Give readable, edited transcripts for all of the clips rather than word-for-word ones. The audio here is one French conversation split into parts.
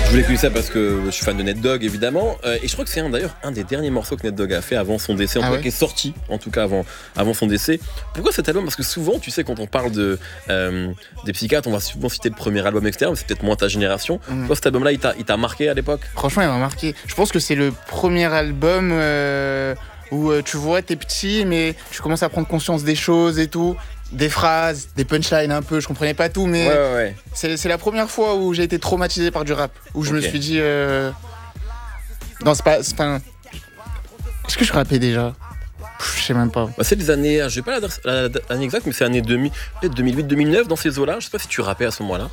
Je voulais écouter ça parce que je suis fan de Ned Dogg évidemment, et je crois que c'est d'ailleurs un des derniers morceaux que Ned Dogg a fait avant son décès, qui est sorti en tout cas avant son décès. Pourquoi cet album? Parce que souvent, tu sais, quand on parle des psychiatres, on va souvent citer le premier album externe, c'est peut-être moins ta génération. Toi, cet album-là, il t'a marqué à l'époque? Franchement, il m'a marqué. Je pense que c'est le premier album où tu vois, t'es petit, mais tu commences à prendre conscience des choses et tout. Des phrases, des punchlines un peu, je comprenais pas tout, mais c'est la première fois où j'ai été traumatisé par du rap, où je me suis dit non, c'est pas est-ce que je rappais déjà? Je sais même pas. C'est des années, je vais pas l'année exacte, mais c'est années 2000, peut-être 2008-2009 dans ces eaux-là. Je sais pas si tu rappais à ce moment-là.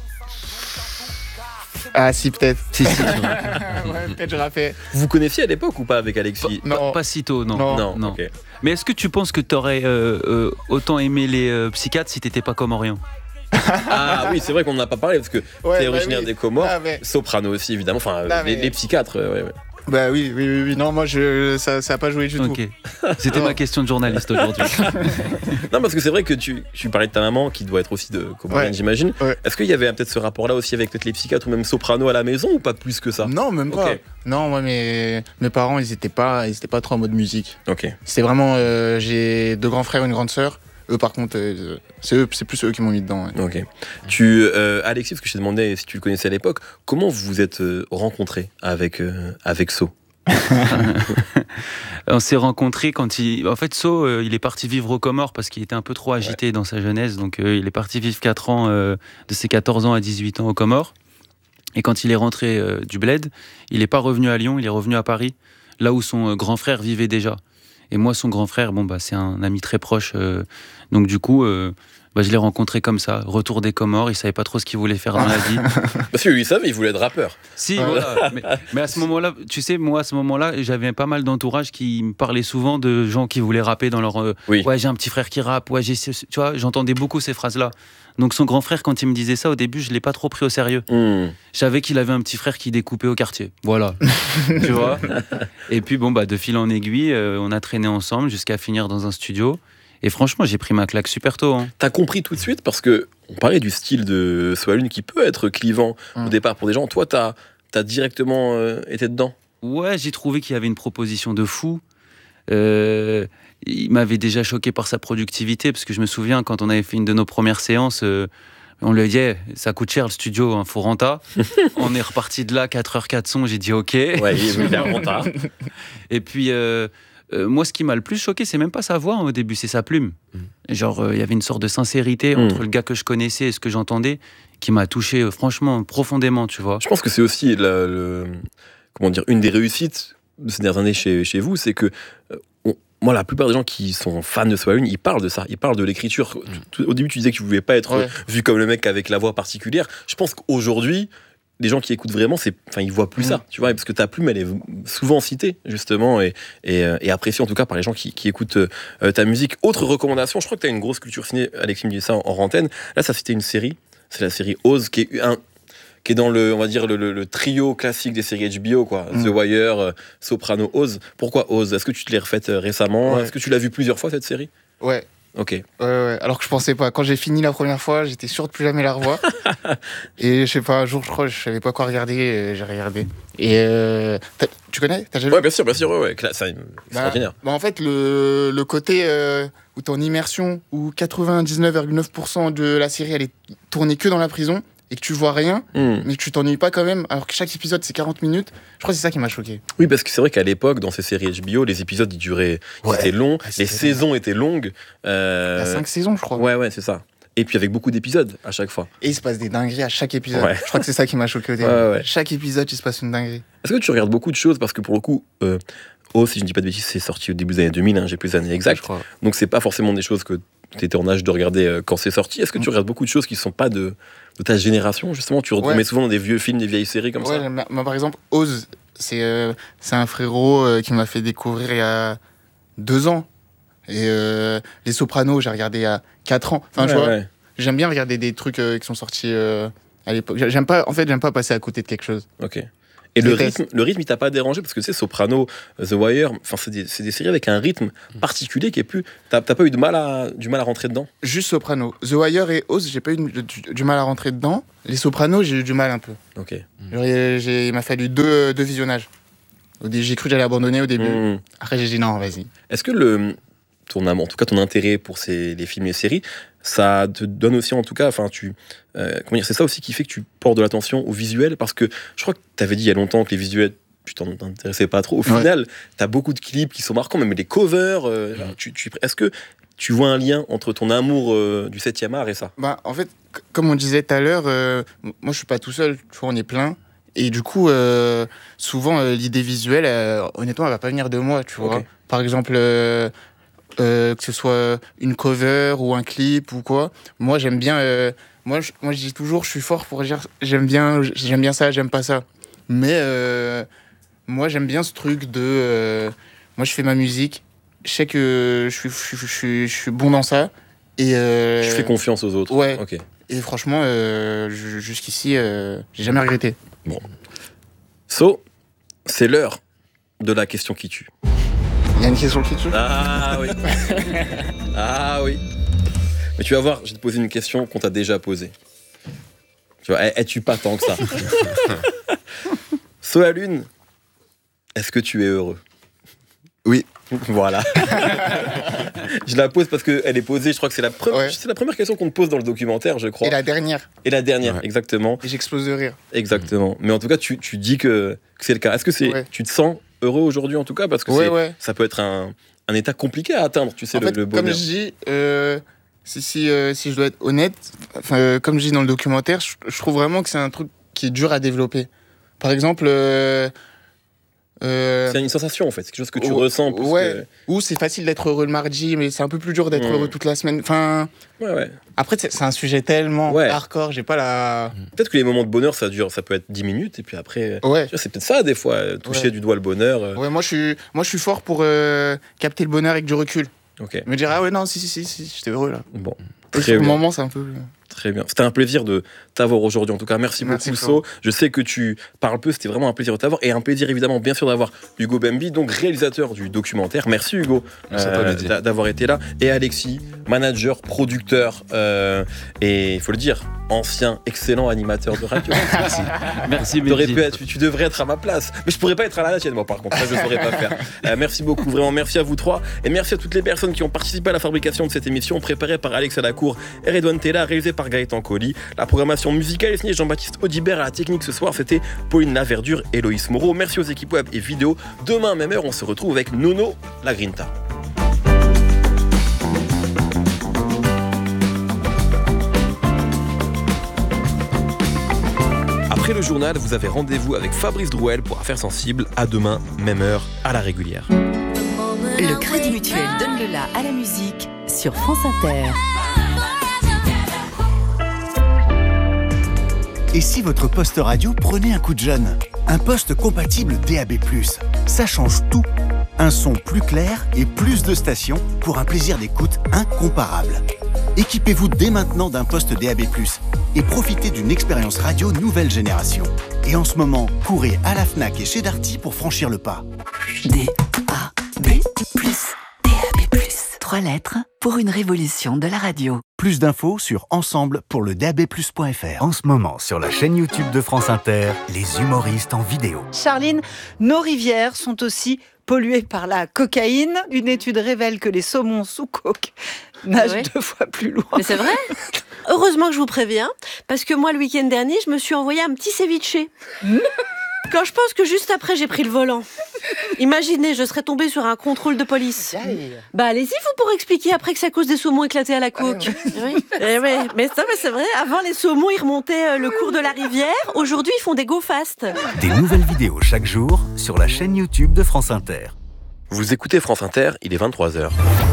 Ah si, peut-être. Si. Ouais, peut-être je rappais. Vous connaissiez à l'époque ou pas avec Alexis? Non. Pas si tôt, non. Okay. Mais est-ce que tu penses que t'aurais autant aimé les psychiatres si t'étais pas comorien? Ah oui, c'est vrai qu'on n'en a pas parlé parce que t'es originaire des Comores, Soprano aussi évidemment, les psychiatres. Bah oui, non, moi ça a pas joué du tout. C'était ma question de journaliste aujourd'hui. Non, parce que c'est vrai que tu parlais de ta maman qui doit être aussi de comorienne, j'imagine. Ouais. Est-ce qu'il y avait peut-être ce rapport-là aussi avec peut-être les psychiatres ou même Soprano à la maison ou pas plus que ça? Non, même pas. Non, moi mes parents ils étaient pas trop en mode musique. C'était vraiment j'ai 2 grands frères et une grande sœur. Eux par contre c'est plus eux qui m'ont mis dedans. Alexis, parce que je t'ai demandé si tu le connaissais à l'époque, comment vous vous êtes rencontrés avec So? On s'est rencontrés quand en fait So il est parti vivre aux Comores parce qu'il était un peu trop agité dans sa jeunesse, donc il est parti vivre 4 ans de ses 14 ans à 18 ans aux Comores, et quand il est rentré du bled, il n'est pas revenu à Lyon, il est revenu à Paris, là où son grand frère vivait déjà. Et moi, son grand frère, c'est un ami très proche. Donc du coup, je l'ai rencontré comme ça. Retour des Comores, il savait pas trop ce qu'il voulait faire dans la vie. Parce que lui, il savait, il voulait être rappeur. Si, voilà. Mais à ce moment-là, tu sais, moi, à ce moment-là, j'avais pas mal d'entourage qui me parlaient souvent de gens qui voulaient rapper dans leur... Ouais, j'ai un petit frère qui rappe. Ouais, tu vois, j'entendais beaucoup ces phrases-là. Donc son grand frère, quand il me disait ça, au début, je l'ai pas trop pris au sérieux. Je savais qu'il avait un petit frère qui découpait au quartier. Voilà. Tu vois. Et puis de fil en aiguille, on a traîné ensemble jusqu'à finir dans un studio. Et franchement, j'ai pris ma claque super tôt. T'as compris tout de suite parce que on parlait du style de So Alune qui peut être clivant au départ pour des gens. Toi, t'as directement été dedans. Ouais, j'ai trouvé qu'il y avait une proposition de fou. Il m'avait déjà choqué par sa productivité, parce que je me souviens, quand on avait fait une de nos premières séances, on lui a dit ça coûte cher le studio, faut renta. On est reparti de là, 4h 4 sons, j'ai dit ok. Ouais, il est renta. Et puis, moi, ce qui m'a le plus choqué, c'est même pas sa voix au début, c'est sa plume. Genre, il y avait une sorte de sincérité entre le gars que je connaissais et ce que j'entendais, qui m'a touché franchement, profondément, tu vois. Je pense que c'est aussi une des réussites de ces dernières années chez vous, c'est que moi, la plupart des gens qui sont fans de So Alune, ils parlent de ça, ils parlent de l'écriture. Au début, tu disais que tu ne pouvais pas être vu comme le mec avec la voix particulière. Je pense qu'aujourd'hui, les gens qui écoutent vraiment, ils voient plus ça, tu vois, parce que ta plume, elle est souvent citée, justement, et appréciée en tout cas par les gens qui écoutent ta musique. Autre recommandation, je crois que tu as une grosse culture ciné, Alexis me dit ça en antenne. Là, ça c'était une série, c'est la série Oz, qui est dans le trio classique des séries HBO, quoi. The Wire, Soprano, Oz. Pourquoi Oz? Est-ce que tu te l'es refaite récemment? Est-ce que tu l'as vu plusieurs fois, cette série? Ouais. Ok. Ouais. Alors que je pensais pas. Quand j'ai fini la première fois, j'étais sûr de plus jamais la revoir. Et je sais pas, un jour, je crois, je savais pas quoi regarder, j'ai regardé. Et tu connais? T'as déjà vu? Ouais, bien sûr, ouais. C'est extraordinaire. En fait, le côté où t'es en immersion, où 99,9% de la série, elle est tournée que dans la prison, et que tu vois rien, mais que tu t'ennuies pas quand même, alors que chaque épisode c'est 40 minutes, je crois que c'est ça qui m'a choqué. Oui, parce que c'est vrai qu'à l'époque, dans ces séries HBO, les épisodes ils étaient longs, les saisons étaient longues. Il y a 5 saisons, je crois. Ouais, c'est ça. Et puis avec beaucoup d'épisodes à chaque fois. Et il se passe des dingueries à chaque épisode. Ouais. Je crois que c'est ça qui m'a choqué au début. Chaque épisode, il se passe une dinguerie. Est-ce que tu regardes beaucoup de choses? Parce que pour le coup, si je ne dis pas de bêtises, c'est sorti au début des années 2000, j'ai plus les années exactes. Donc c'est pas forcément des choses que tu étais en âge de regarder quand c'est sorti. Est-ce que tu regardes beaucoup de choses qui ne sont pas de ta génération, justement? Tu remets souvent dans des vieux films, des vieilles séries comme ça? Moi, par exemple, Oz, c'est un frérot qui m'a fait découvrir il y a 2 ans. Et Les Sopranos, j'ai regardé il y a 4 ans. Enfin, j'aime bien regarder des trucs qui sont sortis à l'époque. J'aime pas passer à côté de quelque chose. Ok. Et le rythme, il t'a pas dérangé parce que tu sais, Soprano, The Wire, enfin c'est des séries avec un rythme particulier qui est plus. T'as pas eu du mal à rentrer dedans? Juste Soprano. The Wire et Oz, j'ai pas eu du mal à rentrer dedans. Les Sopranos, j'ai eu du mal un peu. Ok. Il m'a fallu deux visionnages. J'ai cru que j'allais abandonner au début. Après, j'ai dit non, vas-y. Est-ce que ton intérêt pour les films et les séries, ça te donne aussi, en tout cas, c'est ça aussi qui fait que tu portes de l'attention au visuel, parce que je crois que tu avais dit il y a longtemps que les visuels, tu t'en intéressais pas trop. Au final, tu as beaucoup de clips qui sont marquants, même les covers. Est-ce que tu vois un lien entre ton amour du 7e art et ça? En fait, comme on disait tout à l'heure, moi je suis pas tout seul, tu vois, on est plein. Et du coup, souvent, l'idée visuelle, honnêtement, elle va pas venir de moi, tu vois. Par exemple, que ce soit une cover ou un clip ou quoi. Moi, j'aime bien. Moi, je dis toujours, je suis fort pour dire j'aime bien ça, j'aime pas ça. Mais moi, j'aime bien ce truc de. Moi, je fais ma musique. Je sais que je suis bon dans ça. Et je fais confiance aux autres. Ouais. Okay. Et franchement, jusqu'ici, j'ai jamais regretté. Bon. C'est l'heure de la question qui tue. Il y a une question qui tue? Ah oui. Ah oui. Mais tu vas voir, je vais te poser une question qu'on t'a déjà posée. Tu vois, elle tue pas tant que ça. La Lune, est-ce que tu es heureux? Oui. Voilà. Je la pose parce qu'elle est posée, je crois que c'est la première question qu'on te pose dans le documentaire, je crois. Et la dernière, exactement. Et j'explose de rire. Exactement. Mais en tout cas, tu dis que c'est le cas. Est-ce que tu te sens heureux aujourd'hui, en tout cas? Parce que ça peut être un état compliqué à atteindre, tu sais, le bonheur. Comme je dis, si je dois être honnête, comme je dis dans le documentaire, je trouve vraiment que c'est un truc qui est dur à développer. Par exemple... c'est une sensation en fait, c'est quelque chose que tu ressens. Ou c'est facile d'être heureux le mardi, mais c'est un peu plus dur d'être heureux toute la semaine. Après, c'est un sujet tellement hardcore, j'ai pas la... Peut-être que les moments de bonheur, ça peut être 10 minutes, et puis après... C'est peut-être ça, des fois, toucher du doigt le bonheur. Moi, je suis fort pour capter le bonheur avec du recul. Me dire, si, j'étais heureux là. Bon. Très bien. Moment, c'est un peu... Très bien. C'était un plaisir de t'avoir aujourd'hui. En tout cas, merci beaucoup, So. Je sais que tu parles peu, c'était vraiment un plaisir de t'avoir. Et un plaisir, évidemment, bien sûr, d'avoir Hugo Bembi, donc réalisateur du documentaire. Merci, Hugo, d'avoir été là. Et Alexis, manager, producteur, et il faut le dire, ancien, excellent animateur de radio. Merci. Tu devrais être à ma place. Mais je pourrais pas être à la tienne, moi, par contre. Ça, je ne saurais pas faire. Merci beaucoup, vraiment. Merci à vous trois. Et merci à toutes les personnes qui ont participé à la fabrication de cette émission, préparée par Alex Alacour et Redouane Tella, réalisée par Gaëtan Colli. La programmation musicale est signée Jean-Baptiste Audibert. À la technique ce soir, c'était Pauline Laverdure et Loïs Moreau. Merci aux équipes web et vidéo. Demain, même heure, on se retrouve avec Nono la Grinta. Après le journal, vous avez rendez-vous avec Fabrice Drouel pour Affaires sensibles. À demain, même heure, à la régulière. Le Crédit Mutuel donne le la à la musique sur France Inter. Et si votre poste radio prenait un coup de jeune? Un poste compatible DAB+. Ça change tout. Un son plus clair et plus de stations pour un plaisir d'écoute incomparable. Équipez-vous dès maintenant d'un poste DAB+, et profitez d'une expérience radio nouvelle génération. Et en ce moment, courez à la Fnac et chez Darty pour franchir le pas. DAB+. 3 lettres pour une révolution de la radio. Plus d'infos sur ensemble-pour-le-DAB+.fr. En ce moment, sur la chaîne YouTube de France Inter, les humoristes en vidéo. Charline, nos rivières sont aussi polluées par la cocaïne. Une étude révèle que les saumons sous coke nagent 2 fois plus loin. Mais c'est vrai? Heureusement que je vous préviens, parce que moi, le week-end dernier, je me suis envoyé un petit ceviche. Quand je pense que juste après, j'ai pris le volant. Imaginez, je serais tombée sur un contrôle de police. Allez-y, vous, pour expliquer après que c'est à cause des saumons éclatés à la coke. Mais c'est vrai, avant, les saumons, ils remontaient le cours de la rivière. Aujourd'hui, ils font des go fast. Des nouvelles vidéos chaque jour sur la chaîne YouTube de France Inter. Vous écoutez France Inter, il est 23h.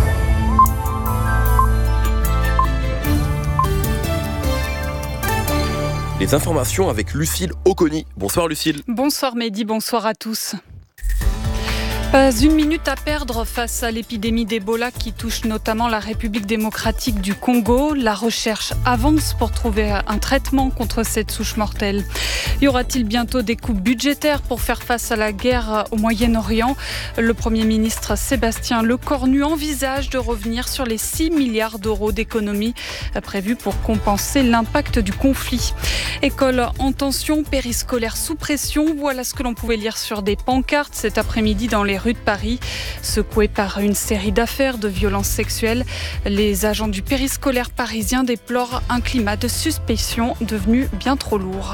Les informations avec Lucille Oconi. Bonsoir Lucille. Bonsoir Mehdi, bonsoir à tous. Pas une minute à perdre face à l'épidémie d'Ebola qui touche notamment la République démocratique du Congo. La recherche avance pour trouver un traitement contre cette souche mortelle. Y aura-t-il bientôt des coupes budgétaires pour faire face à la guerre au Moyen-Orient ? Le Premier ministre Sébastien Lecornu envisage de revenir sur les 6 milliards d'euros d'économies prévus pour compenser l'impact du conflit. École en tension, périscolaire sous pression, voilà ce que l'on pouvait lire sur des pancartes cet après-midi dans les rues de Paris. Secoués par une série d'affaires de violences sexuelles, les agents du périscolaire parisien déplorent un climat de suspicion devenu bien trop lourd.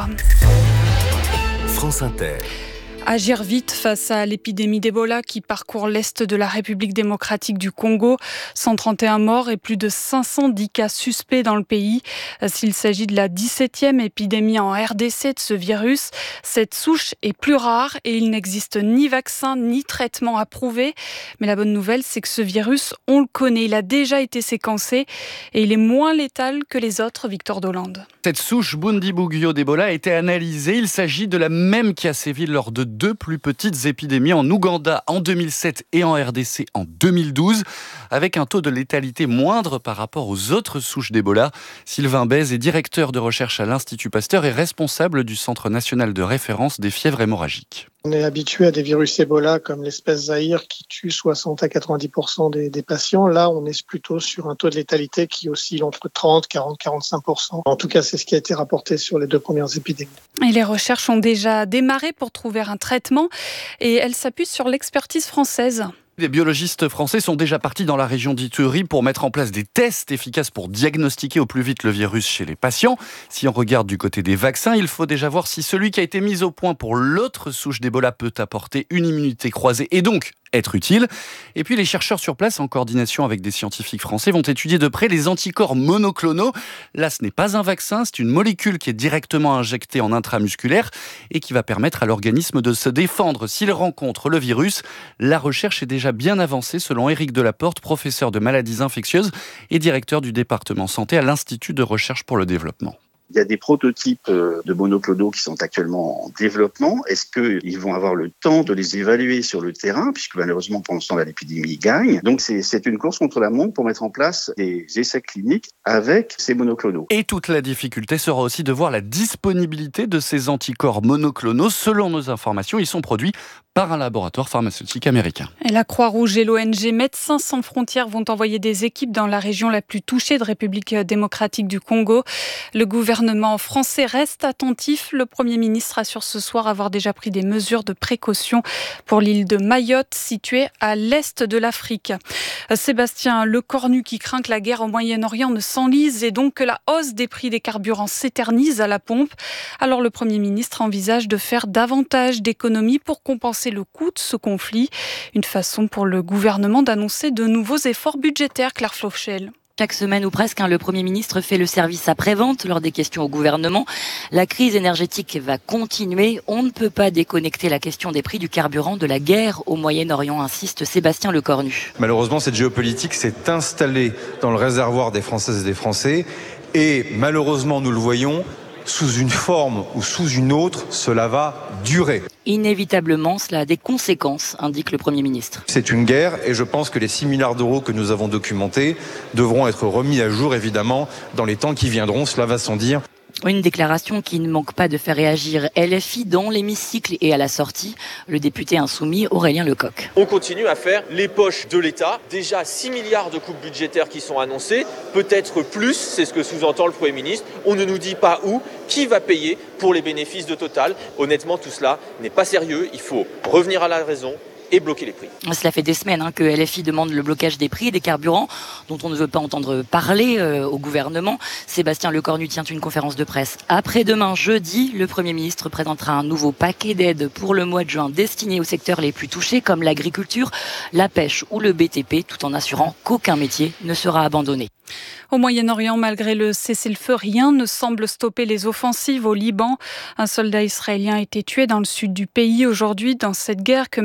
France Inter. Agir vite face à l'épidémie d'Ebola qui parcourt l'est de la République démocratique du Congo. 131 morts et plus de 510 cas suspects dans le pays. S'il s'agit de la 17e épidémie en RDC de ce virus, cette souche est plus rare et il n'existe ni vaccin ni traitement approuvé. Mais la bonne nouvelle, c'est que ce virus, on le connaît. Il a déjà été séquencé et il est moins létal que les autres, Victor Dolande. Cette souche Bundibugyo d'Ebola a été analysée. Il s'agit de la même qui a sévi lors de 2 plus petites épidémies en Ouganda en 2007 et en RDC en 2012, avec un taux de létalité moindre par rapport aux autres souches d'Ebola. Sylvain Bèze est directeur de recherche à l'Institut Pasteur et responsable du Centre national de référence des fièvres hémorragiques. On est habitué à des virus Ebola comme l'espèce Zaïre qui tue 60 à 90% des patients. Là, on est plutôt sur un taux de létalité qui oscille entre 30, 40, 45%. En tout cas, c'est ce qui a été rapporté sur les 2 premières épidémies. Et les recherches ont déjà démarré pour trouver un traitement et elles s'appuient sur l'expertise française. Les biologistes français sont déjà partis dans la région d'Ituri pour mettre en place des tests efficaces pour diagnostiquer au plus vite le virus chez les patients. Si on regarde du côté des vaccins, il faut déjà voir si celui qui a été mis au point pour l'autre souche d'Ebola peut apporter une immunité croisée et donc être utile. Et puis les chercheurs sur place, en coordination avec des scientifiques français, vont étudier de près les anticorps monoclonaux. Là, ce n'est pas un vaccin, c'est une molécule qui est directement injectée en intramusculaire et qui va permettre à l'organisme de se défendre s'il rencontre le virus. La recherche est déjà bien avancée selon Éric Delaporte, professeur de maladies infectieuses et directeur du département santé à l'Institut de recherche pour le développement. Il y a des prototypes de monoclonaux qui sont actuellement en développement. Est-ce qu'ils vont avoir le temps de les évaluer sur le terrain, puisque malheureusement, pour l'instant, l'épidémie gagne. Donc, c'est une course contre la montre pour mettre en place des essais cliniques avec ces monoclonaux. Et toute la difficulté sera aussi de voir la disponibilité de ces anticorps monoclonaux. Selon nos informations, ils sont produits par un laboratoire pharmaceutique américain. Et la Croix-Rouge et l'ONG Médecins sans frontières vont envoyer des équipes dans la région la plus touchée de République démocratique du Congo. Le gouvernement français reste attentif. Le Premier ministre assure ce soir avoir déjà pris des mesures de précaution pour l'île de Mayotte, située à l'est de l'Afrique. Sébastien Lecornu qui craint que la guerre au Moyen-Orient ne s'enlise et donc que la hausse des prix des carburants s'éternise à la pompe. Alors le Premier ministre envisage de faire davantage d'économies pour compenser le coût de ce conflit. Une façon pour le gouvernement d'annoncer de nouveaux efforts budgétaires, Claire Flauchel. Chaque semaine ou presque, le Premier ministre fait le service après-vente lors des questions au gouvernement. La crise énergétique va continuer. On ne peut pas déconnecter la question des prix du carburant de la guerre au Moyen-Orient, insiste Sébastien Lecornu. Malheureusement, cette géopolitique s'est installée dans le réservoir des Françaises et des Français. Et malheureusement, nous le voyons, sous une forme ou sous une autre, cela va durer. Inévitablement, cela a des conséquences, indique le Premier ministre. C'est une guerre et je pense que les 6 milliards d'euros que nous avons documentés devront être remis à jour, évidemment, dans les temps qui viendront, cela va sans dire. Une déclaration qui ne manque pas de faire réagir LFI dans l'hémicycle et à la sortie, le député insoumis Aurélien Lecoq. On continue à faire les poches de l'État. Déjà 6 milliards de coupes budgétaires qui sont annoncées, peut-être plus, c'est ce que sous-entend le Premier ministre. On ne nous dit pas où, qui va payer pour les bénéfices de Total. Honnêtement, tout cela n'est pas sérieux. Il faut revenir à la raison et bloquer les prix. Cela fait des semaines que LFI demande le blocage des prix et des carburants dont on ne veut pas entendre parler au gouvernement. Sébastien Lecornu tient une conférence de presse après-demain, jeudi. Le Premier ministre présentera un nouveau paquet d'aides pour le mois de juin destiné aux secteurs les plus touchés comme l'agriculture, la pêche ou le BTP, tout en assurant qu'aucun métier ne sera abandonné. Au Moyen-Orient, malgré le cessez-le-feu, rien ne semble stopper les offensives au Liban. Un soldat israélien a été tué dans le sud du pays aujourd'hui dans cette guerre que mène Israël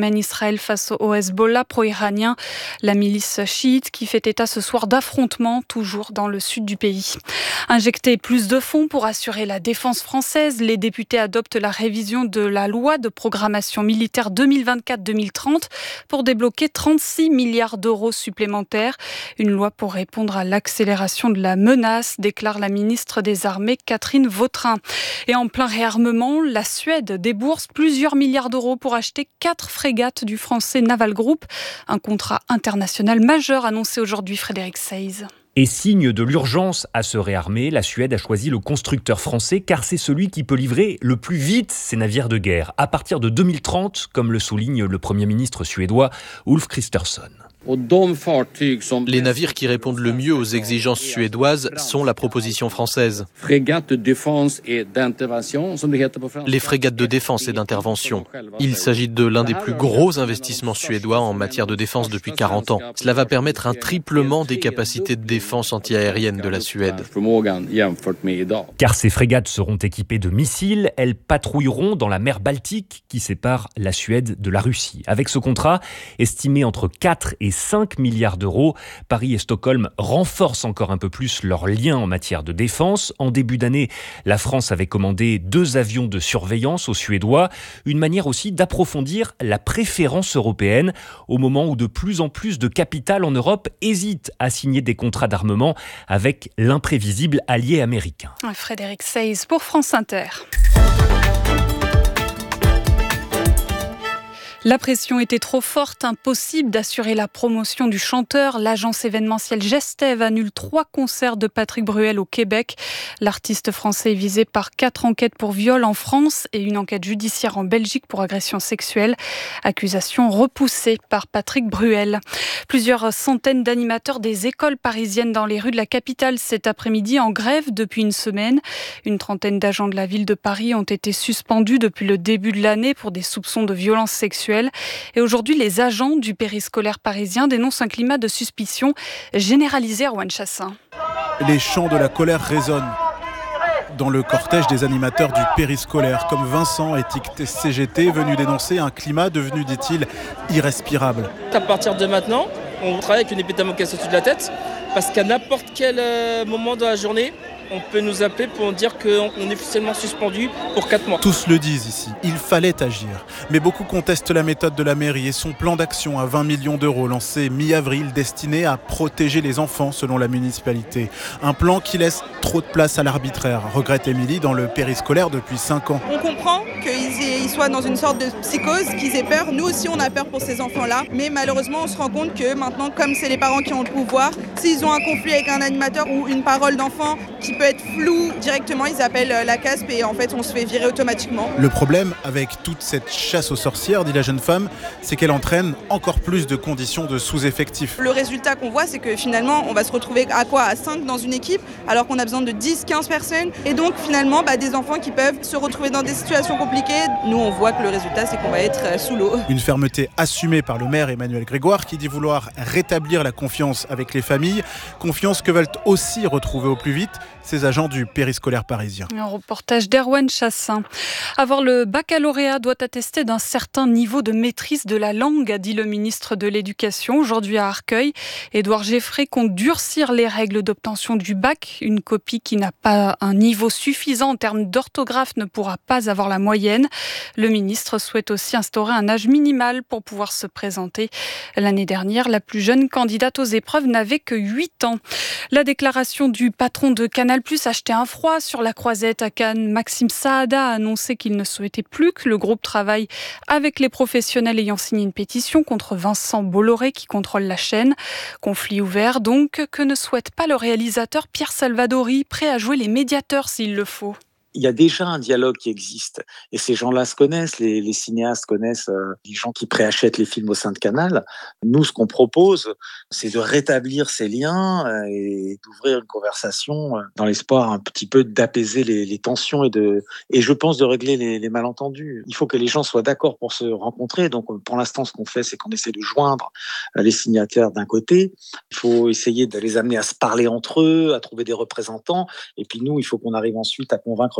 d'Israël face au Hezbollah pro-iranien, la milice chiite qui fait état ce soir d'affrontements toujours dans le sud du pays. Injecter plus de fonds pour assurer la défense française, les députés adoptent la révision de la loi de programmation militaire 2024-2030 pour débloquer 36 milliards d'euros supplémentaires. Une loi pour répondre à l'accélération de la menace, déclare la ministre des Armées Catherine Vautrin. Et en plein réarmement, la Suède débourse plusieurs milliards d'euros pour acheter 4 frégates du français Naval Group. Un contrat international majeur annoncé aujourd'hui, Frédéric Seyss. Et signe de l'urgence à se réarmer, la Suède a choisi le constructeur français car c'est celui qui peut livrer le plus vite ses navires de guerre, à partir de 2030, comme le souligne le Premier ministre suédois Ulf Kristersson. Les navires qui répondent le mieux aux exigences suédoises sont la proposition française. Les frégates de défense et d'intervention. Il s'agit de l'un des plus gros investissements suédois en matière de défense depuis 40 ans. Cela va permettre un triplement des capacités de défense antiaérienne de la Suède. Car ces frégates seront équipées de missiles, elles patrouilleront dans la mer Baltique qui sépare la Suède de la Russie. Avec ce contrat, estimé entre 4 et 5 milliards d'euros, Paris et Stockholm renforcent encore un peu plus leurs liens en matière de défense. En début d'année, la France avait commandé 2 avions de surveillance aux Suédois, une manière aussi d'approfondir la préférence européenne au moment où de plus en plus de capitales en Europe hésitent à signer des contrats d'armement avec l'imprévisible allié américain. Frédéric Seyss pour France Inter. La pression était trop forte, impossible d'assurer la promotion du chanteur. L'agence événementielle Gestev annule 3 concerts de Patrick Bruel au Québec. L'artiste français est visé par 4 enquêtes pour viol en France et une enquête judiciaire en Belgique pour agression sexuelle. Accusation repoussée par Patrick Bruel. Plusieurs centaines d'animateurs des écoles parisiennes dans les rues de la capitale cet après-midi en grève depuis une semaine. Une trentaine d'agents de la ville de Paris ont été suspendus depuis le début de l'année pour des soupçons de violences sexuelles. Et aujourd'hui, les agents du périscolaire parisien dénoncent un climat de suspicion généralisé à Erwan Chassin. Les chants de la colère résonnent dans le cortège des animateurs du périscolaire, comme Vincent, étiqueté CGT, venu dénoncer un climat devenu, dit-il, irrespirable. À partir de maintenant, on travaille avec une épée de Damoclès au-dessus de la tête, parce qu'à n'importe quel moment de la journée, on peut nous appeler pour nous dire qu'on est officiellement suspendu pour 4 mois. Tous le disent ici, il fallait agir. Mais beaucoup contestent la méthode de la mairie et son plan d'action à 20 millions d'euros lancé mi-avril destiné à protéger les enfants selon la municipalité. Un plan qui laisse trop de place à l'arbitraire, regrette Émilie dans le périscolaire depuis 5 ans. On comprend qu'ils soient dans une sorte de psychose, qu'ils aient peur. Nous aussi on a peur pour ces enfants-là. Mais malheureusement on se rend compte que maintenant, comme c'est les parents qui ont le pouvoir, s'ils ont un conflit avec un animateur ou une parole d'enfant qui peut être floue, directement ils appellent la CASP et en fait on se fait virer automatiquement. Le problème avec toute cette chasse aux sorcières, dit la jeune femme, c'est qu'elle entraîne encore plus de conditions de sous-effectif. Le résultat qu'on voit, c'est que finalement on va se retrouver à quoi ? À 5 dans une équipe alors qu'on a besoin de 10-15 personnes et donc finalement des enfants qui peuvent se retrouver dans des situations compliquées. Nous on voit que le résultat c'est qu'on va être sous l'eau. Une fermeté assumée par le maire Emmanuel Grégoire qui dit vouloir rétablir la confiance avec les familles, confiance que veulent aussi retrouver au plus vite ces agents du périscolaire parisien. Un reportage d'Erwan Chassin. Avoir le baccalauréat doit attester d'un certain niveau de maîtrise de la langue, a dit le ministre de l'Éducation aujourd'hui à Arcueil. Édouard Geffray compte durcir les règles d'obtention du bac. Une copie qui n'a pas un niveau suffisant en termes d'orthographe ne pourra pas avoir la moyenne. Le ministre souhaite aussi instaurer un âge minimal pour pouvoir se présenter. L'année dernière, la plus jeune candidate aux épreuves n'avait que 8 ans. La déclaration du patron de Canal+ acheté un froid sur la Croisette à Cannes. Maxime Saada a annoncé qu'il ne souhaitait plus que le groupe travaille avec les professionnels ayant signé une pétition contre Vincent Bolloré qui contrôle la chaîne. Conflit ouvert donc que ne souhaite pas le réalisateur Pierre Salvadori, prêt à jouer les médiateurs s'il le faut. Il y a déjà un dialogue qui existe et ces gens-là se connaissent, les cinéastes connaissent les gens qui préachètent les films au sein de Canal. Nous, ce qu'on propose, c'est de rétablir ces liens et d'ouvrir une conversation dans l'espoir un petit peu d'apaiser les tensions et je pense de régler les malentendus. Il faut que les gens soient d'accord pour se rencontrer. Donc, pour l'instant, ce qu'on fait, c'est qu'on essaie de joindre les signataires d'un côté. Il faut essayer de les amener à se parler entre eux, à trouver des représentants. Et puis nous, il faut qu'on arrive ensuite à convaincre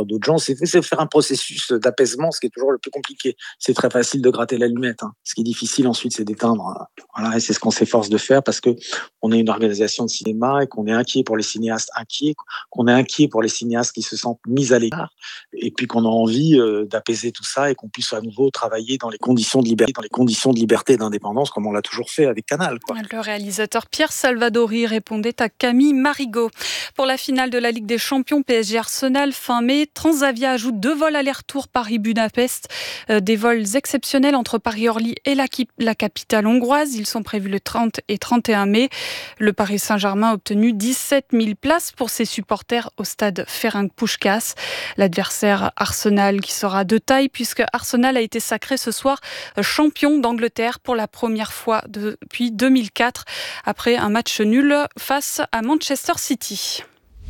rencontre d'autres gens. C'est faire un processus d'apaisement, ce qui est toujours le plus compliqué. C'est très facile de gratter l'allumette. Ce qui est difficile ensuite, c'est d'éteindre. Voilà, et c'est ce qu'on s'efforce de faire parce que on est une organisation de cinéma et qu'on est inquiet pour les cinéastes inquiets, qu'on est inquiet pour les cinéastes qui se sentent mis à l'écart, et puis qu'on a envie d'apaiser tout ça et qu'on puisse à nouveau travailler dans les conditions de liberté et d'indépendance comme on l'a toujours fait avec Canal. Le réalisateur Pierre Salvadori répondait à Camille Marigot. Pour la finale de la Ligue des Champions PSG-Arsenal fin mai, Transavia ajoute 2 vols aller-retour Paris-Budapest. Des vols exceptionnels entre Paris-Orly et la capitale hongroise. Ils sont prévus le 30 et 31 mai. Le Paris Saint-Germain a obtenu 17 000 places pour ses supporters au stade Ferencváros. L'adversaire Arsenal qui sera de taille puisque Arsenal a été sacré ce soir champion d'Angleterre pour la première fois depuis 2004 après un match nul face à Manchester City.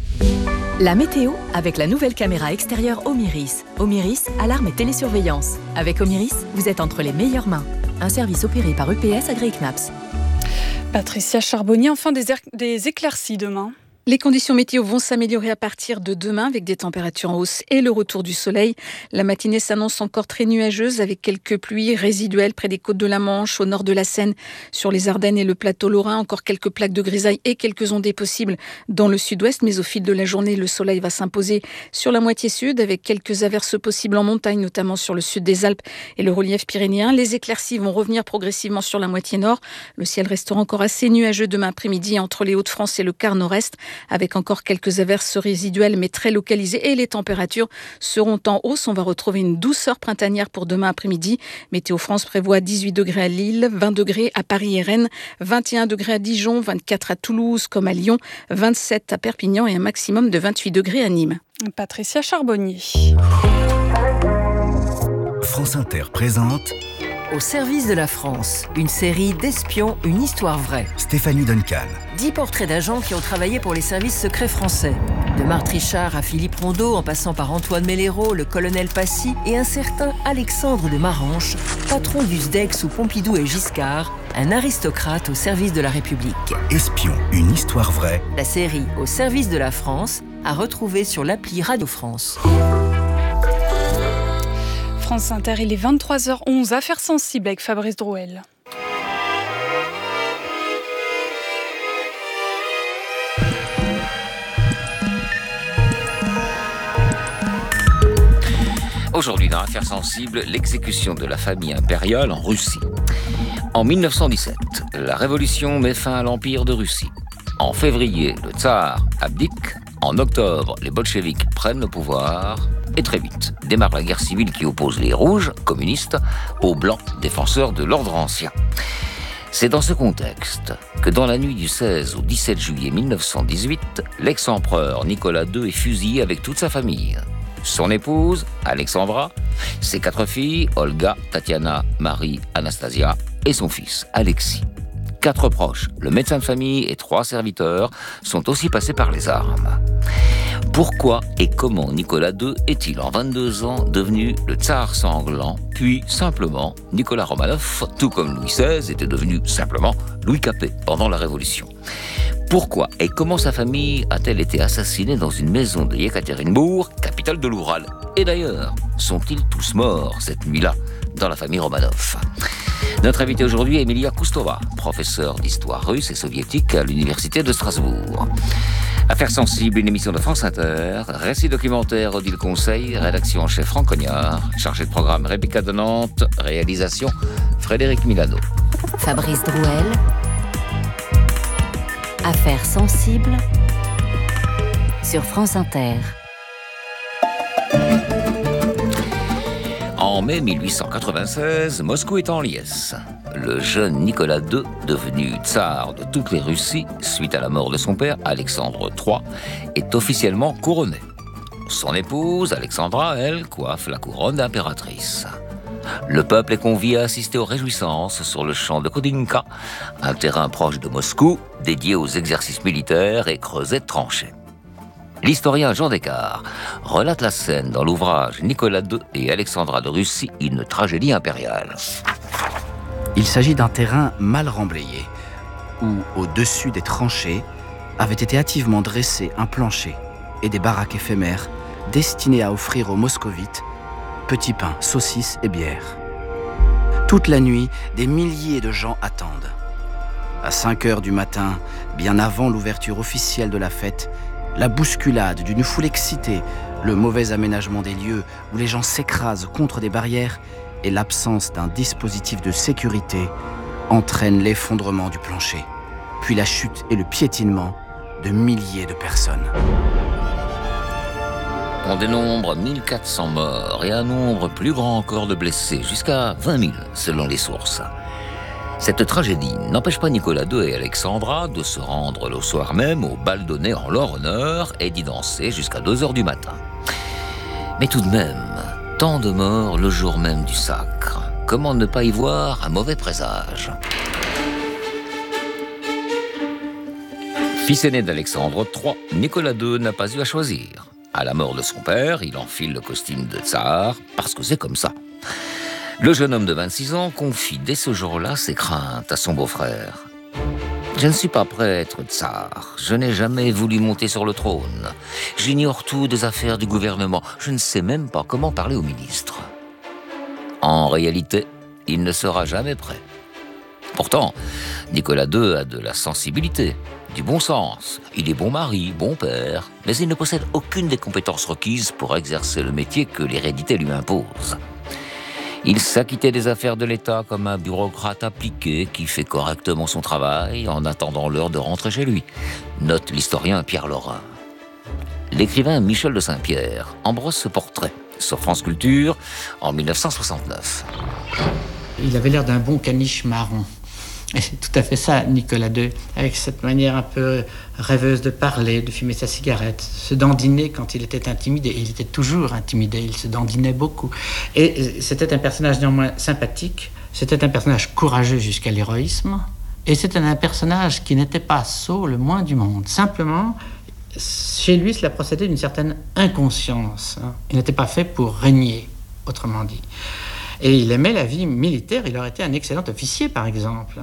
La météo avec la nouvelle caméra extérieure Omiris. Omiris, alarme et télésurveillance. Avec Omiris, vous êtes entre les meilleures mains. Un service opéré par UPS agréé CNAPS. Patricia Charbonnier, enfin des éclaircies demain. Les conditions météo vont s'améliorer à partir de demain avec des températures en hausse et le retour du soleil. La matinée s'annonce encore très nuageuse avec quelques pluies résiduelles près des côtes de la Manche, au nord de la Seine, sur les Ardennes et le plateau lorrain. Encore quelques plaques de grisaille et quelques ondées possibles dans le sud-ouest. Mais au fil de la journée, le soleil va s'imposer sur la moitié sud avec quelques averses possibles en montagne, notamment sur le sud des Alpes et le relief pyrénéen. Les éclaircies vont revenir progressivement sur la moitié nord. Le ciel restera encore assez nuageux demain après-midi entre les Hauts-de-France et le quart nord-est, avec encore quelques averses résiduelles mais très localisées, et les températures seront en hausse. On va retrouver une douceur printanière pour demain après-midi. Météo France prévoit 18 degrés à Lille, 20 degrés à Paris et Rennes, 21 degrés à Dijon, 24 à Toulouse comme à Lyon, 27 à Perpignan et un maximum de 28 degrés à Nîmes. Patricia Charbonnier. France Inter présente Au service de la France, une série d'espions, une histoire vraie. Stéphanie Duncan. 10 portraits d'agents qui ont travaillé pour les services secrets français. De Marthe Richard à Philippe Rondeau, en passant par Antoine Mellero, le colonel Passy et un certain Alexandre de Maranche, patron du SDEC sous Pompidou et Giscard, un aristocrate au service de la République. Espion, une histoire vraie. La série Au service de la France à retrouver sur l'appli Radio France. France Inter, il est 23h11, affaires sensibles avec Fabrice Drouel. Aujourd'hui, dans Affaires sensibles, l'exécution de la famille impériale en Russie. En 1917, la révolution met fin à l'Empire de Russie. En février, le tsar abdique. En octobre, les bolcheviks prennent le pouvoir. Et très vite, démarre la guerre civile qui oppose les rouges, communistes, aux blancs, défenseurs de l'ordre ancien. C'est dans ce contexte que dans la nuit du 16 au 17 juillet 1918, l'ex-empereur Nicolas II est fusillé avec toute sa famille. Son épouse, Alexandra, ses 4 filles, Olga, Tatiana, Marie, Anastasia, et son fils, Alexis. 4 proches, le médecin de famille et 3 serviteurs sont aussi passés par les armes. Pourquoi et comment Nicolas II est-il en 22 ans devenu le tsar sanglant, puis simplement Nicolas Romanov, tout comme Louis XVI était devenu simplement Louis Capet pendant la Révolution? Pourquoi et comment sa famille a-t-elle été assassinée dans une maison de Yekaterinbourg, capitale de l'Oural? Et d'ailleurs, sont-ils tous morts cette nuit-là dans la famille Romanov? Notre invitée aujourd'hui est Emilia Koustova, professeure d'histoire russe et soviétique à l'université de Strasbourg. Affaires sensibles, une émission de France Inter, récit documentaire Odile Conseil, rédaction en chef Franck Cognard, chargé de programme Rebecca de Nantes, réalisation Frédéric Milano. Fabrice Drouel. Affaires sensibles sur France Inter. En mai 1896, Moscou est en liesse. Le jeune Nicolas II, devenu tsar de toutes les Russies, suite à la mort de son père, Alexandre III, est officiellement couronné. Son épouse, Alexandra, elle, coiffe la couronne d'impératrice. Le peuple est convié à assister aux réjouissances sur le champ de Kodinka, un terrain proche de Moscou, dédié aux exercices militaires et creusé de tranchées. L'historien Jean Descartes relate la scène dans l'ouvrage Nicolas II et Alexandra de Russie, une tragédie impériale. Il s'agit d'un terrain mal remblayé, où, au-dessus des tranchées, avait été hâtivement dressé un plancher et des baraques éphémères destiné à offrir aux moscovites petits pains, saucisses et bière. Toute la nuit, des milliers de gens attendent. À 5 heures du matin, bien avant l'ouverture officielle de la fête, la bousculade d'une foule excitée, le mauvais aménagement des lieux où les gens s'écrasent contre des barrières et l'absence d'un dispositif de sécurité entraînent l'effondrement du plancher, puis la chute et le piétinement de milliers de personnes. On dénombre 1400 morts et un nombre plus grand encore de blessés, jusqu'à 20 000 selon les sources. Cette tragédie n'empêche pas Nicolas II et Alexandra de se rendre le soir même au bal donné en leur honneur et d'y danser jusqu'à 2 heures du matin. Mais tout de même, tant de morts le jour même du sacre. Comment ne pas y voir un mauvais présage ? Fils aîné d'Alexandre III, Nicolas II n'a pas eu à choisir. À la mort de son père, il enfile le costume de tsar parce que c'est comme ça. Le jeune homme de 26 ans confie dès ce jour-là ses craintes à son beau-frère. « Je ne suis pas prêt à être tsar. Je n'ai jamais voulu monter sur le trône. J'ignore tout des affaires du gouvernement. Je ne sais même pas comment parler au ministre. » En réalité, il ne sera jamais prêt. Pourtant, Nicolas II a de la sensibilité, du bon sens. Il est bon mari, bon père, mais il ne possède aucune des compétences requises pour exercer le métier que l'hérédité lui impose. Il s'acquittait des affaires de l'État comme un bureaucrate appliqué qui fait correctement son travail en attendant l'heure de rentrer chez lui, note l'historien Pierre Laurin. L'écrivain Michel de Saint-Pierre embrasse ce portrait sur France Culture en 1969. Il avait l'air d'un bon caniche marron. Et c'est tout à fait ça, Nicolas II, avec cette manière un peu rêveuse de parler, de fumer sa cigarette, se dandiner quand il était intimidé. Il était toujours intimidé, il se dandinait beaucoup. Et c'était un personnage néanmoins sympathique, c'était un personnage courageux jusqu'à l'héroïsme, et c'était un personnage qui n'était pas sot le moins du monde. Simplement, chez lui, cela procédait d'une certaine inconscience. Il n'était pas fait pour régner, autrement dit. Et il aimait la vie militaire, il aurait été un excellent officier, par exemple.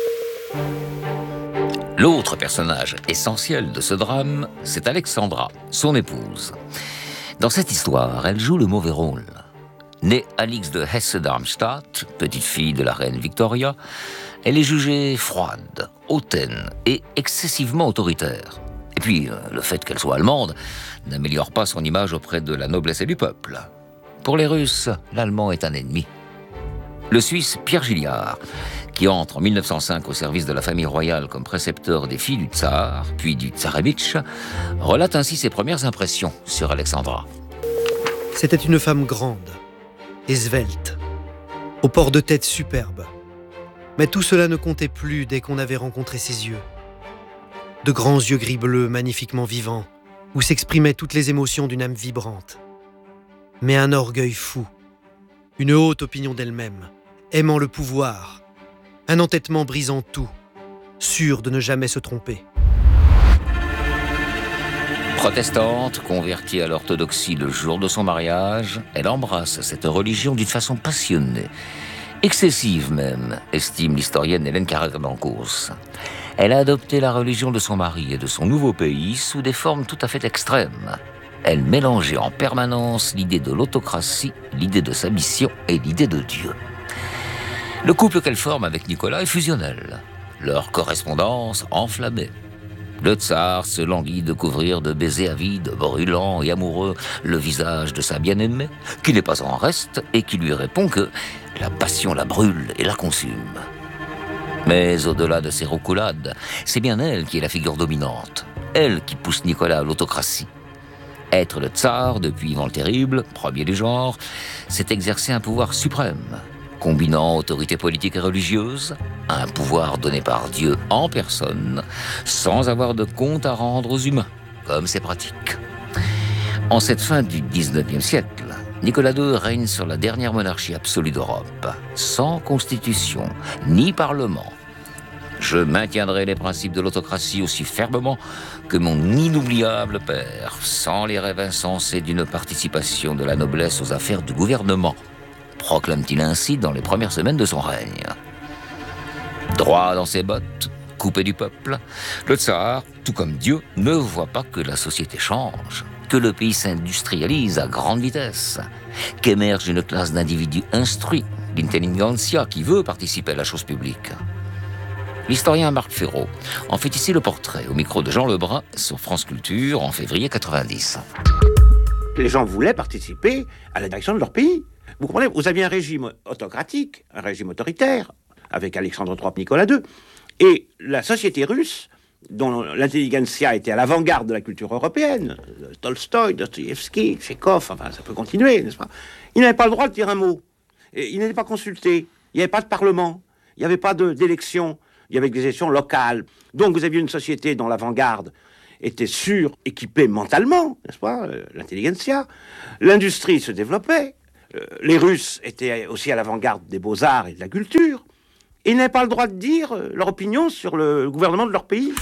L'autre personnage essentiel de ce drame, c'est Alexandra, son épouse. Dans cette histoire, elle joue le mauvais rôle. Née Alix de Hesse-Darmstadt, petite fille de la reine Victoria, elle est jugée froide, hautaine et excessivement autoritaire. Et puis, le fait qu'elle soit allemande n'améliore pas son image auprès de la noblesse et du peuple. Pour les Russes, l'Allemand est un ennemi. Le Suisse Pierre Gilliard, qui entre en 1905 au service de la famille royale comme précepteur des filles du tsar, puis du tsarévitch, relate ainsi ses premières impressions sur Alexandra. C'était une femme grande et svelte, au port de tête superbe. Mais tout cela ne comptait plus dès qu'on avait rencontré ses yeux. De grands yeux gris-bleu magnifiquement vivants, où s'exprimaient toutes les émotions d'une âme vibrante. Mais un orgueil fou, une haute opinion d'elle-même, aimant le pouvoir, un entêtement brisant tout, sûr de ne jamais se tromper. Protestante, convertie à l'orthodoxie le jour de son mariage, elle embrasse cette religion d'une façon passionnée, excessive même, estime l'historienne Hélène Carrère-Dancourse. Elle a adopté la religion de son mari et de son nouveau pays sous des formes tout à fait extrêmes. Elle mélangeait en permanence l'idée de l'autocratie, l'idée de sa mission et l'idée de Dieu. Le couple qu'elle forme avec Nicolas est fusionnel. Leur correspondance enflammée. Le tsar se languit de couvrir de baisers avides, brûlants et amoureux le visage de sa bien-aimée, qui n'est pas en reste et qui lui répond que la passion la brûle et la consume. Mais au-delà de ces roucoulades, c'est bien elle qui est la figure dominante. Elle qui pousse Nicolas à l'autocratie. Être le tsar, depuis Ivan le Terrible, premier du genre, c'est exercer un pouvoir suprême, combinant autorité politique et religieuse, un pouvoir donné par Dieu en personne, sans avoir de compte à rendre aux humains, comme c'est pratique. En cette fin du XIXe siècle, Nicolas II règne sur la dernière monarchie absolue d'Europe, sans constitution, ni parlement. Je maintiendrai les principes de l'autocratie aussi fermement que mon inoubliable père, sans les rêves insensés d'une participation de la noblesse aux affaires du gouvernement, proclame-t-il ainsi dans les premières semaines de son règne. Droit dans ses bottes, coupé du peuple, le tsar, tout comme Dieu, ne voit pas que la société change. que le pays s'industrialise à grande vitesse, qu'émerge une classe d'individus instruits, l'intelligentsia, qui veut participer à la chose publique. L'historien Marc Ferraud en fait ici le portrait au micro de Jean Lebrun sur France Culture en février 90. Les gens voulaient participer à la direction de leur pays. Vous comprenez, vous aviez un régime autocratique, un régime autoritaire, avec Alexandre III, Nicolas II, et la société russe, dont l'intelligentsia était à l'avant-garde de la culture européenne, Tolstoï, Dostoïevski, Tchekhov, enfin ça peut continuer, n'est-ce pas? Ils n'avaient pas le droit de dire un mot. Et ils n'étaient pas consultés. Il n'y avait pas de parlement. Il n'y avait pas d'élections. Il y avait des élections locales. Donc vous aviez une société dont l'avant-garde était suréquipée mentalement, n'est-ce pas, l'intelligentsia. L'industrie se développait. Les Russes étaient aussi à l'avant-garde des beaux-arts et de la culture. Et ils n'avaient pas le droit de dire leur opinion sur le gouvernement de leur pays.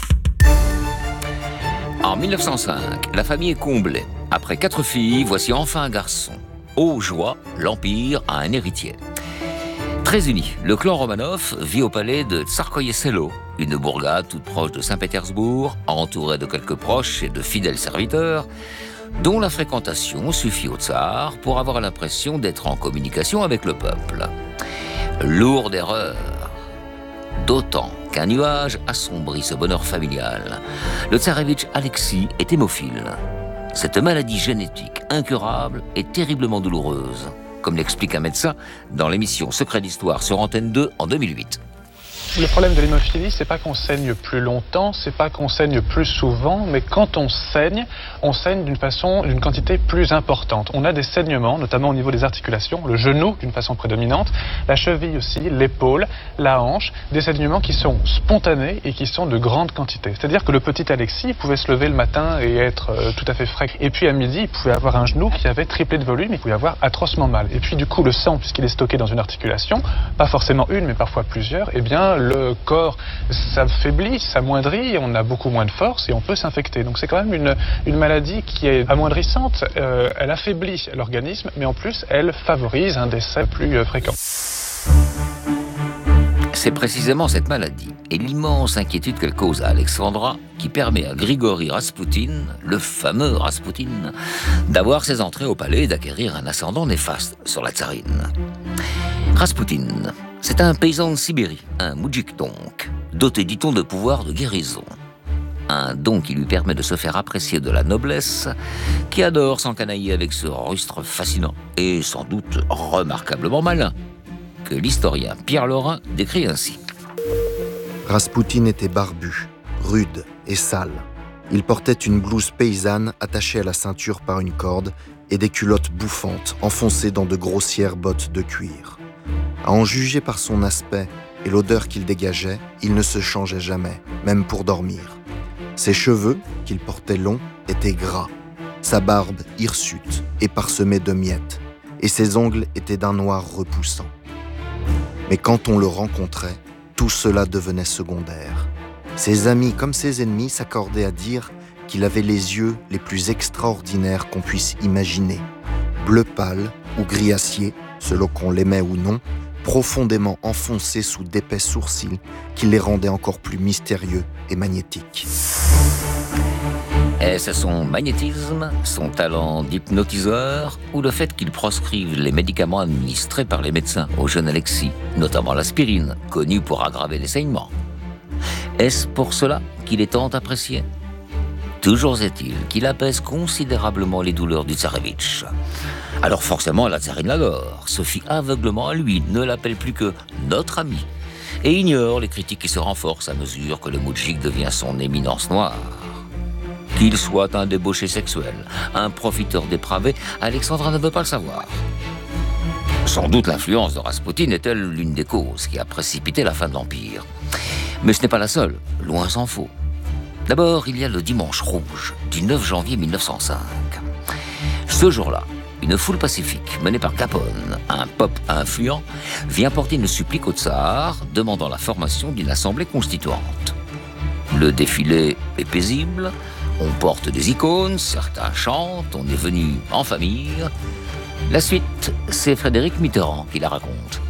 En 1905, la famille est comblée. Après 4 filles, voici enfin un garçon. Ô joie, l'Empire a un héritier. Très uni, le clan Romanov vit au palais de Tsarskoye-Selo, une bourgade toute proche de Saint-Pétersbourg, entourée de quelques proches et de fidèles serviteurs, dont la fréquentation suffit au tsar pour avoir l'impression d'être en communication avec le peuple. Lourde erreur, d'autant qu'un nuage assombrit ce bonheur familial. Le tsarévitch Alexis est hémophile. Cette maladie génétique incurable est terriblement douloureuse, comme l'explique un médecin dans l'émission Secret d'Histoire sur Antenne 2 en 2008. Le problème de l'hémophilie, c'est pas qu'on saigne plus longtemps, c'est pas qu'on saigne plus souvent, mais quand on saigne d'une quantité plus importante. On a des saignements, notamment au niveau des articulations, le genou d'une façon prédominante, la cheville aussi, l'épaule, la hanche, des saignements qui sont spontanés et qui sont de grande quantité. C'est-à-dire que le petit Alexis pouvait se lever le matin et être tout à fait frais. Et puis à midi, il pouvait avoir un genou qui avait triplé de volume, il pouvait avoir atrocement mal. Et puis du coup, le sang, puisqu'il est stocké dans une articulation, pas forcément une, mais parfois plusieurs, eh bien le corps s'affaiblit, s'amoindrit, on a beaucoup moins de force et on peut s'infecter. Donc c'est quand même une maladie qui est amoindrissante, elle affaiblit l'organisme, mais en plus elle favorise un décès plus fréquent. C'est précisément cette maladie et l'immense inquiétude qu'elle cause à Alexandra qui permet à Grigori Raspoutine, le fameux Raspoutine, d'avoir ses entrées au palais et d'acquérir un ascendant néfaste sur la tsarine. Raspoutine, c'est un paysan de Sibérie, un moudjik donc, doté, dit-on, de pouvoirs de guérison. Un don qui lui permet de se faire apprécier de la noblesse, qui adore s'encanailler avec ce rustre fascinant et sans doute remarquablement malin, que l'historien Pierre Laurin décrit ainsi. Raspoutine était barbu, rude et sale. Il portait une blouse paysanne attachée à la ceinture par une corde et des culottes bouffantes enfoncées dans de grossières bottes de cuir. À en juger par son aspect et l'odeur qu'il dégageait, il ne se changeait jamais, même pour dormir. Ses cheveux, qu'il portait longs, étaient gras, sa barbe hirsute et parsemée de miettes, et ses ongles étaient d'un noir repoussant. Mais quand on le rencontrait, tout cela devenait secondaire. Ses amis comme ses ennemis s'accordaient à dire qu'il avait les yeux les plus extraordinaires qu'on puisse imaginer, bleu pâle ou gris acier, selon qu'on l'aimait ou non, profondément enfoncés sous d'épais sourcils qui les rendaient encore plus mystérieux et magnétiques. Est-ce son magnétisme, son talent d'hypnotiseur ou le fait qu'il proscrive les médicaments administrés par les médecins au jeune Alexis, notamment l'aspirine, connue pour aggraver les saignements? Est-ce pour cela qu'il est tant apprécié? Toujours est-il qu'il apaise considérablement les douleurs du tsarévitch. Alors forcément, la tsarine l'adore, se fie aveuglement à lui, ne l'appelle plus que « notre ami » et ignore les critiques qui se renforcent à mesure que le moudjik devient son éminence noire. Qu'il soit un débauché sexuel, un profiteur dépravé, Alexandra ne veut pas le savoir. Sans doute l'influence de Raspoutine est-elle l'une des causes qui a précipité la fin de l'Empire. Mais ce n'est pas la seule, loin s'en faut. D'abord, il y a le Dimanche Rouge, du 9 janvier 1905. Ce jour-là, une foule pacifique, menée par Capone, un pop influent, vient porter une supplique au tsar, demandant la formation d'une assemblée constituante. Le défilé est paisible, on porte des icônes, certains chantent, on est venu en famille. La suite, c'est Frédéric Mitterrand qui la raconte.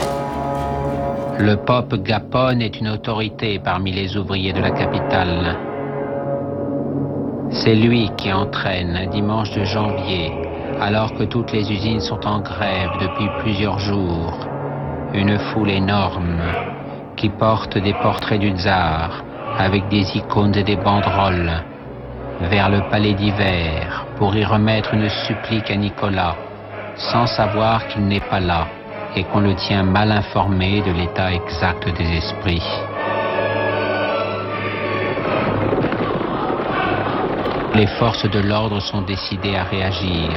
Le pop Gapone est une autorité parmi les ouvriers de la capitale. C'est lui qui entraîne un dimanche de janvier, alors que toutes les usines sont en grève depuis plusieurs jours, une foule énorme qui porte des portraits du tsar avec des icônes et des banderoles vers le palais d'hiver pour y remettre une supplique à Nicolas, sans savoir qu'il n'est pas là et qu'on le tient mal informé de l'état exact des esprits. Les forces de l'ordre sont décidées à réagir.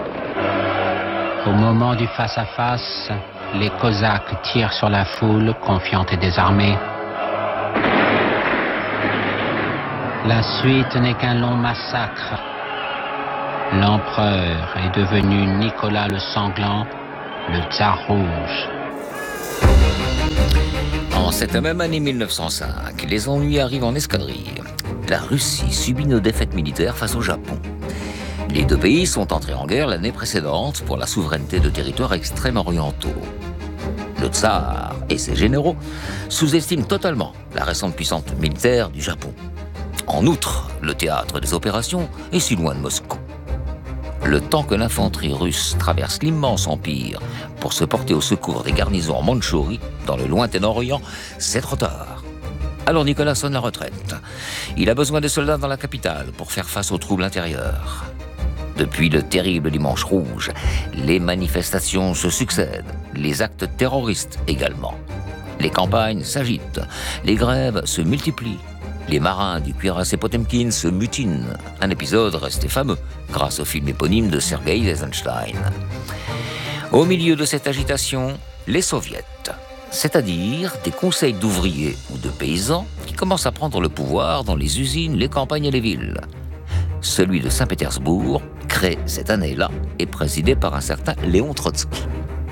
Au moment du face-à-face, les Cosaques tirent sur la foule, confiante et désarmée. La suite n'est qu'un long massacre. L'empereur est devenu Nicolas le Sanglant, le Tsar Rouge. En cette même année 1905, les ennuis arrivent en escadrille. La Russie subit une défaite militaire face au Japon. Les deux pays sont entrés en guerre l'année précédente pour la souveraineté de territoires extrême-orientaux. Le tsar et ses généraux sous-estiment totalement la récente puissance militaire du Japon. En outre, le théâtre des opérations est si loin de Moscou. Le temps que l'infanterie russe traverse l'immense empire pour se porter au secours des garnisons en Mandchourie, dans le lointain Orient, c'est trop tard. Alors Nicolas sonne la retraite. Il a besoin de soldats dans la capitale pour faire face aux troubles intérieurs. Depuis le terrible dimanche rouge, les manifestations se succèdent, les actes terroristes également. Les campagnes s'agitent, les grèves se multiplient. Les marins du cuirassé Potemkin se mutinent. Un épisode resté fameux grâce au film éponyme de Sergei Eisenstein. Au milieu de cette agitation, les soviets, c'est-à-dire des conseils d'ouvriers ou de paysans qui commencent à prendre le pouvoir dans les usines, les campagnes et les villes. Celui de Saint-Pétersbourg, créé cette année-là, est présidé par un certain Léon Trotsky.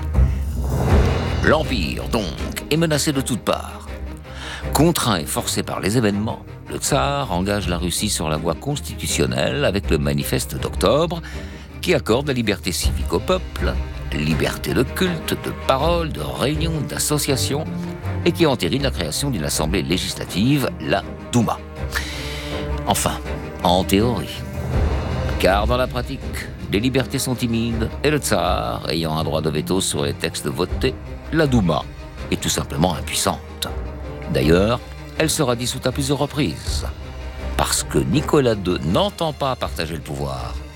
L'Empire, donc, est menacé de toutes parts. Contraint et forcé par les événements, le tsar engage la Russie sur la voie constitutionnelle avec le manifeste d'octobre qui accorde la liberté civique au peuple, liberté de culte, de parole, de réunion, d'association et qui entérine la création d'une assemblée législative, la Douma. Enfin, en théorie. Car dans la pratique, les libertés sont timides et le tsar, ayant un droit de veto sur les textes votés, la Douma est tout simplement impuissante. D'ailleurs, elle sera dissoute à plusieurs reprises, parce que Nicolas II n'entend pas partager le pouvoir.